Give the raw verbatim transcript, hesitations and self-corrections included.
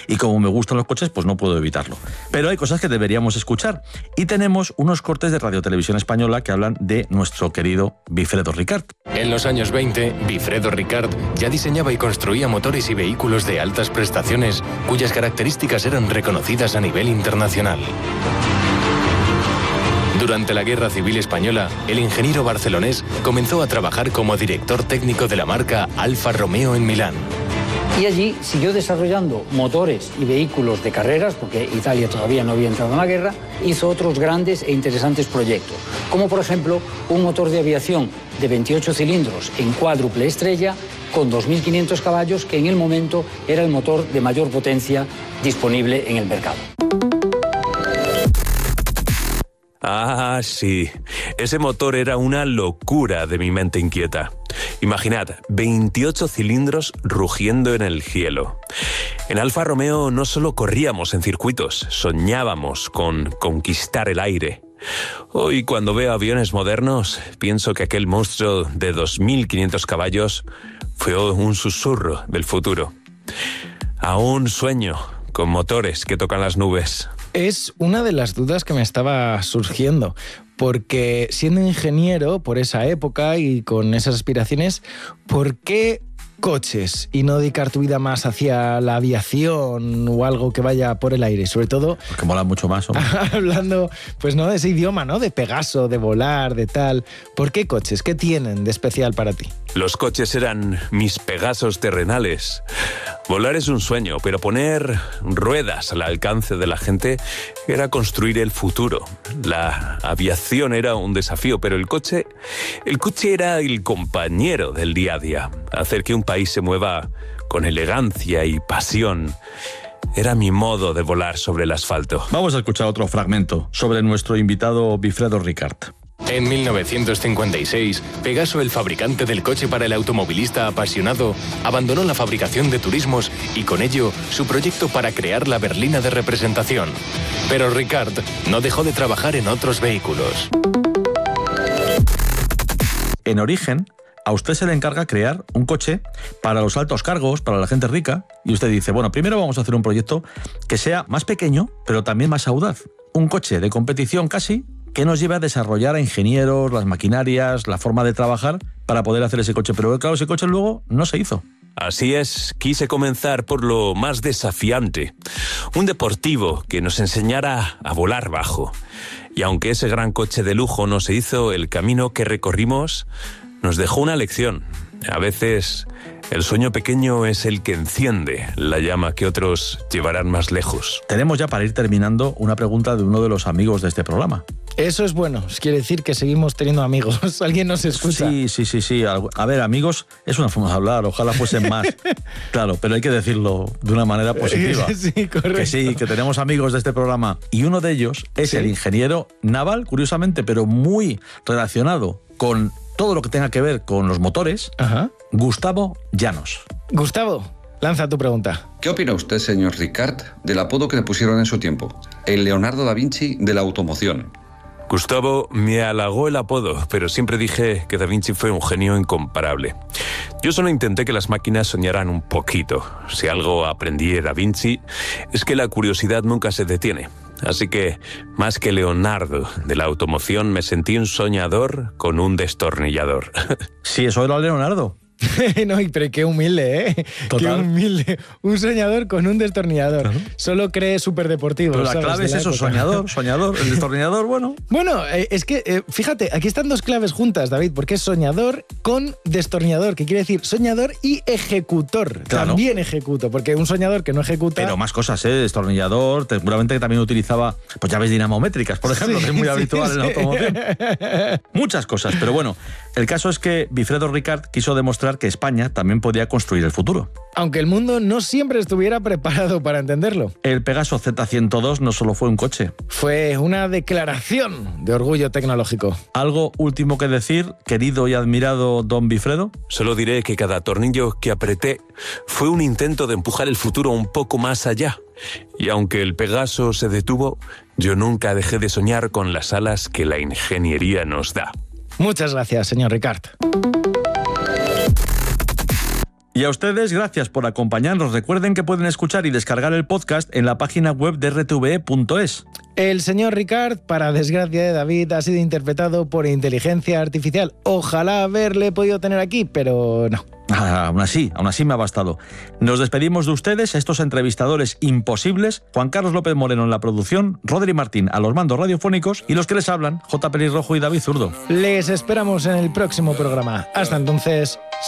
Y como me gustan los coches, pues no puedo evitarlo. Pero hay cosas que deberíamos escuchar. Y tenemos unos cortes de Radio Televisión Española que hablan de nuestro querido Bifredo Ricart. En los años veinte, Bifredo Ricart ya diseñaba y construía motores y vehículos de altas prestaciones cuyas características eran reconocidas a nivel internacional. Durante la Guerra Civil Española, el ingeniero barcelonés comenzó a trabajar como director técnico de la marca Alfa Romeo en Milán. Y allí siguió desarrollando motores y vehículos de carreras, porque Italia todavía no había entrado en la guerra. Hizo otros grandes e interesantes proyectos, como por ejemplo un motor de aviación de veintiocho cilindros en cuádruple estrella con dos mil quinientos caballos, que en el momento era el motor de mayor potencia disponible en el mercado. Ah, sí. Ese motor era una locura de mi mente inquieta. Imaginad, veintiocho cilindros rugiendo en el cielo. En Alfa Romeo no solo corríamos en circuitos, soñábamos con conquistar el aire. Hoy, cuando veo aviones modernos, pienso que aquel monstruo de dos mil quinientos caballos fue un susurro del futuro. Aún sueño con motores que tocan las nubes. Es una de las dudas que me estaba surgiendo, porque siendo ingeniero por esa época y con esas aspiraciones, ¿por qué coches y no dedicar tu vida más hacia la aviación o algo que vaya por el aire? Sobre todo... Porque mola mucho más, hombre. Hablando, pues no, de ese idioma, ¿no? De Pegaso, de volar, de tal. ¿Por qué coches? ¿Qué tienen de especial para ti? Los coches eran mis Pegasos terrenales. Volar es un sueño, pero poner ruedas al alcance de la gente era construir el futuro. La aviación era un desafío, pero el coche, el coche era el compañero del día a día. Hacer que un país se mueva con elegancia y pasión era mi modo de volar sobre el asfalto. Vamos a escuchar otro fragmento sobre nuestro invitado Bifredo Ricart. En mil novecientos cincuenta y seis, Pegaso, el fabricante del coche para el automovilista apasionado, abandonó la fabricación de turismos y con ello su proyecto para crear la berlina de representación. Pero Ricart no dejó de trabajar en otros vehículos. En origen, a usted se le encarga crear un coche para los altos cargos, para la gente rica, y usted dice, bueno, primero vamos a hacer un proyecto que sea más pequeño, pero también más audaz. Un coche de competición casi, que nos lleva a desarrollar a ingenieros, las maquinarias, la forma de trabajar para poder hacer ese coche. Pero claro, ese coche luego no se hizo. Así es, quise comenzar por lo más desafiante. Un deportivo que nos enseñara a volar bajo. Y aunque ese gran coche de lujo no se hizo, el camino que recorrimos nos dejó una lección. A veces el sueño pequeño es el que enciende la llama que otros llevarán más lejos. Tenemos ya, para ir terminando, una pregunta de uno de los amigos de este programa. Eso es bueno, quiere decir que seguimos teniendo amigos. ¿Alguien nos escucha? Sí, sí, sí, sí. A ver, amigos, es una forma de hablar, ojalá fuesen más. Claro, pero hay que decirlo de una manera positiva. Sí, correcto. Que sí, que tenemos amigos de este programa. Y uno de ellos es ¿Sí? el ingeniero naval, curiosamente, pero muy relacionado con todo lo que tenga que ver con los motores, Ajá. Gustavo Llanos. Gustavo, lanza tu pregunta. ¿Qué opina usted, señor Ricart, del apodo que le pusieron en su tiempo? El Leonardo da Vinci de la automoción. Gustavo, me halagó el apodo, pero siempre dije que Da Vinci fue un genio incomparable. Yo solo intenté que las máquinas soñaran un poquito. Si algo aprendí de Da Vinci, es que la curiosidad nunca se detiene. Así que, más que Leonardo de la automoción, me sentí un soñador con un destornillador. Sí, eso era Leonardo. No, pero qué humilde, ¿eh? Total. Qué humilde. Un soñador con un destornillador. Claro. Solo cree superdeportivo. Pero la ¿sabes? clave es eso, época. soñador, soñador. El destornillador, bueno. Bueno, eh, es que, eh, fíjate, aquí están dos claves juntas, David, porque es soñador con destornillador, que quiere decir soñador y ejecutor. Claro. También ejecuto, porque un soñador que no ejecuta... Pero más cosas, ¿eh? Destornillador, seguramente que también utilizaba pues llaves dinamométricas, por ejemplo, sí, que es muy sí, habitual sí. en la automoción. Muchas cosas, pero bueno, el caso es que Bifredo Ricart quiso demostrar que España también podía construir el futuro. Aunque el mundo no siempre estuviera preparado para entenderlo. El Pegaso Z ciento dos no solo fue un coche. Fue una declaración de orgullo tecnológico. ¿Algo último que decir, querido y admirado don Bifredo? Solo diré que cada tornillo que apreté fue un intento de empujar el futuro un poco más allá. Y aunque el Pegaso se detuvo, yo nunca dejé de soñar con las alas que la ingeniería nos da. Muchas gracias, señor Ricart. Y a ustedes, gracias por acompañarnos. Recuerden que pueden escuchar y descargar el podcast en la página web de r t v e punto es. El señor Ricard, para desgracia de David, ha sido interpretado por inteligencia artificial. Ojalá haberle podido tener aquí, pero no. Ah, aún así, aún así me ha bastado. Nos despedimos de ustedes, a estos entrevistadores imposibles, Juan Carlos López Moreno en la producción, Rodri Martín a los mandos radiofónicos y los que les hablan, J. Pelirrojo y David Zurdo. Les esperamos en el próximo programa. Hasta entonces,